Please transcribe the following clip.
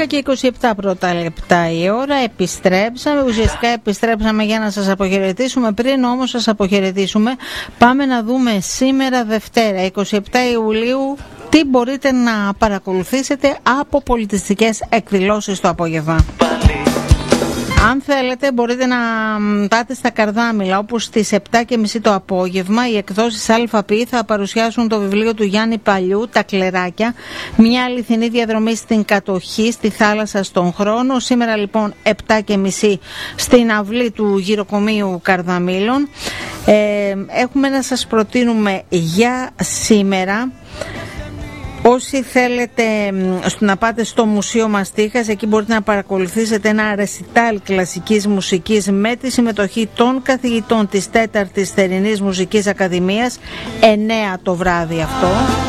και 27 πρώτα λεπτά η ώρα. Επιστρέψαμε, ουσιαστικά επιστρέψαμε για να σας αποχαιρετήσουμε. Πριν όμως σας αποχαιρετήσουμε, πάμε να δούμε σήμερα Δευτέρα 27 Ιουλίου τι μπορείτε να παρακολουθήσετε από πολιτιστικές εκδηλώσεις το απόγευμα. Αν θέλετε μπορείτε να πάτε στα Καρδάμιλα, όπου στις 7:30 το απόγευμα οι εκδόσεις ΑΠΗ θα παρουσιάσουν το βιβλίο του Γιάννη Παλιού, «Τα κλεράκια», μια αληθινή διαδρομή στην κατοχή, στη θάλασσα, στον χρόνο. Σήμερα λοιπόν 7:30 στην αυλή του γυροκομείου Καρδαμίλων. Έχουμε να σας προτείνουμε για σήμερα, όσοι θέλετε να πάτε στο Μουσείο Μαστίχας, εκεί μπορείτε να παρακολουθήσετε ένα ρεσιτάλ κλασικής μουσικής με τη συμμετοχή των καθηγητών της 4ης Θερινής Μουσικής Ακαδημίας, 9 το βράδυ αυτό.